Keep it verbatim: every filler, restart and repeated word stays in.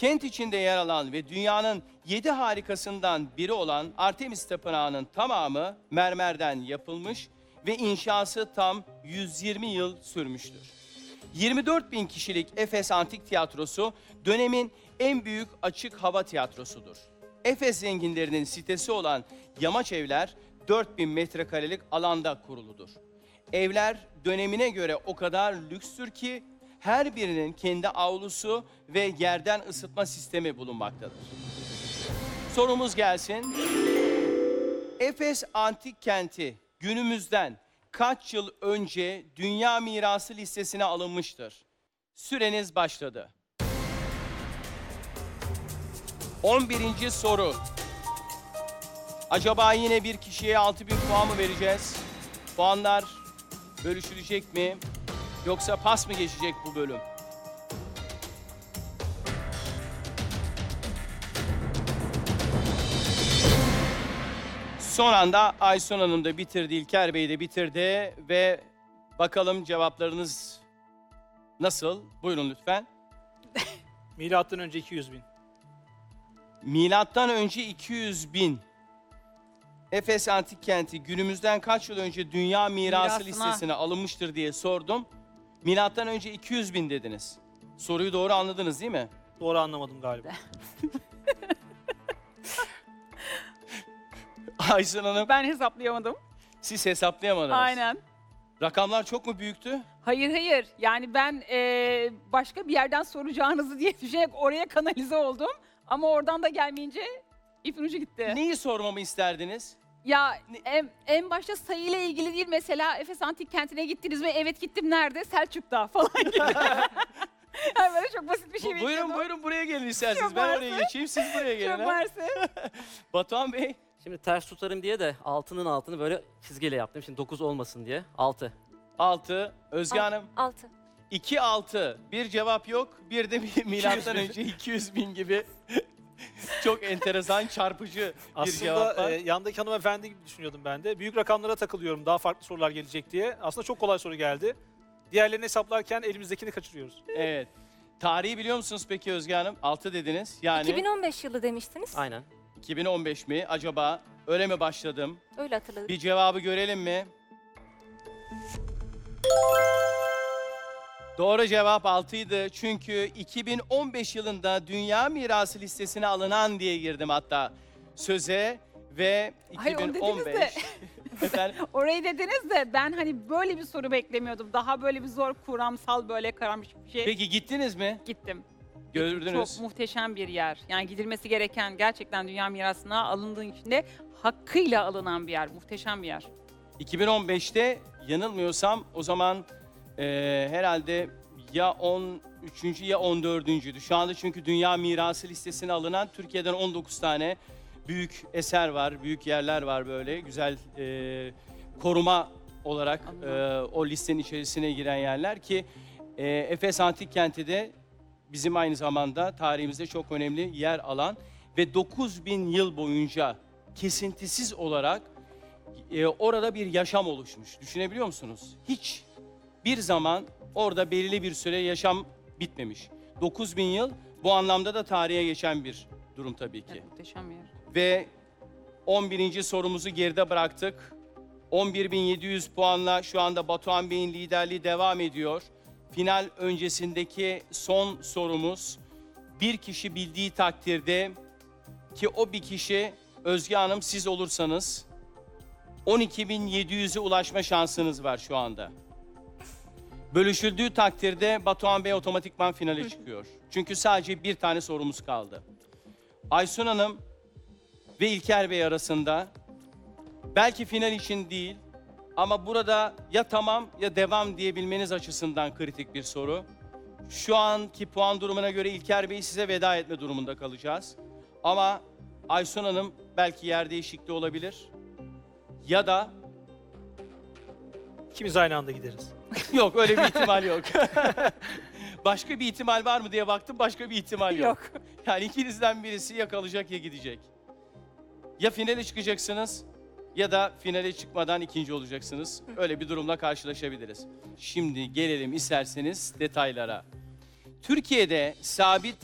Kent içinde yer alan ve dünyanın yedi harikasından biri olan Artemis Tapınağı'nın tamamı mermerden yapılmış ve inşası tam yüz yirmi yıl sürmüştür. yirmi dört bin kişilik Efes Antik Tiyatrosu dönemin en büyük açık hava tiyatrosudur. Efes zenginlerinin sitesi olan Yamaç Evler dört bin metrekarelik alanda kuruludur. Evler dönemine göre o kadar lükstür ki her birinin kendi avlusu ve yerden ısıtma sistemi bulunmaktadır. Sorumuz gelsin. Efes Antik Kenti günümüzden kaç yıl önce Dünya Mirası listesine alınmıştır? Süreniz başladı. on birinci soru. Acaba yine bir kişiye altı bin puan mı vereceğiz? Puanlar bölüşülecek mi? Yoksa pas mı geçecek bu bölüm? Son anda Aysun Hanım da bitirdi, İlker Bey de bitirdi ve bakalım cevaplarınız nasıl? Buyurun lütfen. Milattan önce iki yüz bin. Milattan önce iki yüz bin. Efes Antik Kenti günümüzden kaç yıl önce Dünya Mirası Mirasına. listesine alınmıştır diye sordum. Milattan önce iki yüz bin dediniz. Soruyu doğru anladınız değil mi? Doğru anlamadım galiba. Aysun Hanım, Ben hesaplayamadım. siz hesaplayamadınız. Aynen. Rakamlar çok mu büyüktü? Hayır hayır. Yani ben eee, başka bir yerden soracağınızı diye düşünerek oraya kanalize oldum. Ama oradan da gelmeyince ipin ucu gitti. Neyi sormamı isterdiniz? Ya Ne- en, en başta sayıyla ilgili değil, mesela Efes Antik Kenti'ne gittiniz mi? Evet gittim, nerede? Selçuk'ta falan gibi. Yani böyle çok basit bir şey Bu- bekliyordum. buyurun buyurun buraya gelin isterseniz. Çok Ben varsa. oraya geçeyim, siz buraya gelin. Çok ha? varsa. Batuhan Bey, Şimdi ters tutarım diye de altının altını böyle çizgiyle yaptım. Şimdi dokuz olmasın diye. altı. altı. Özge Hanım, Altı. iki altı. Bir cevap yok. Bir de bir milattan önce iki yüz bin gibi çok enteresan, çarpıcı bir cevap Aslında var. e, yandaki hanımefendi gibi düşünüyordum ben de. Büyük rakamlara takılıyorum, daha farklı sorular gelecek diye. Aslında çok kolay soru geldi. Diğerlerini hesaplarken elimizdekini kaçırıyoruz. Evet. Tarihi biliyor musunuz peki Özge Hanım? altı dediniz. Yani iki bin on beş yılı demiştiniz. Aynen. iki bin on beş mi? Acaba öyle mi başladım? Öyle hatırladım. Bir cevabı görelim mi? Doğru cevap altıydı. Çünkü iki bin on beş yılında Dünya Mirası listesine alınan diye girdim hatta söze ve Hayır, onu dediniz iki bin on beş. de. Efendim? Orayı dediniz de ben hani böyle bir soru beklemiyordum. Daha böyle bir zor, kuramsal, böyle kararmış bir şey. Peki gittiniz mi? Gittim. Gördünüz. Çok muhteşem bir yer. Yani gidilmesi gereken, gerçekten dünya mirasına alındığı için de hakkıyla alınan bir yer. Muhteşem bir yer. iki bin on beşte yanılmıyorsam o zaman eee, herhalde ya on üçüncü ya on dördüncüydü. Şu anda çünkü Dünya Mirası listesine alınan Türkiye'den on dokuz tane büyük eser var, büyük yerler var böyle. Güzel eee, koruma olarak eee, o listenin içerisine giren yerler ki eee, Efes Antik Kenti de bizim aynı zamanda tarihimizde çok önemli yer alan ve dokuz bin yıl boyunca kesintisiz olarak e, orada bir yaşam oluşmuş. Düşünebiliyor musunuz? Hiç bir zaman orada belirli bir süre yaşam bitmemiş. dokuz bin yıl bu anlamda da tarihe geçen bir durum tabii ki. Evet, muhteşem bir yer. Ve on birinci sorumuzu geride bıraktık. on bir bin yedi yüz puanla şu anda Batuhan Bey'in liderliği devam ediyor. Final öncesindeki son sorumuz. Bir kişi bildiği takdirde ki o bir kişi Özge Hanım siz olursanız on iki bin yedi yüze ulaşma şansınız var şu anda. Bölüşüldüğü takdirde Batuhan Bey otomatikman finale çıkıyor. Çünkü sadece bir tane sorumuz kaldı. Aysun Hanım ve İlker Bey arasında belki final için değil ama burada ya tamam ya devam diyebilmeniz açısından kritik bir soru. Şu anki puan durumuna göre İlker Bey size veda etme durumunda kalacağız. Ama Aysun Hanım belki yer değişikliği olabilir. Ya da İkimiz aynı anda gideriz. yok öyle bir ihtimal yok. Başka bir ihtimal var mı diye baktım başka bir ihtimal yok. Yok. Yani ikinizden birisi ya kalacak ya gidecek. Ya finale çıkacaksınız ya da finale çıkmadan ikinci olacaksınız. Öyle bir durumla karşılaşabiliriz. Şimdi gelelim isterseniz detaylara. Türkiye'de sabit